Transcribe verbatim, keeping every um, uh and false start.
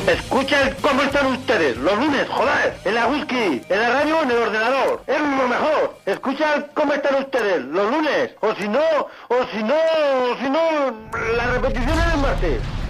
Escuchen cómo están ustedes los lunes, joder, en la whisky, en la radio o en el ordenador. Es lo mejor. Escuchen cómo están ustedes los lunes. O si no, o si no, o si no, la repetición es el martes.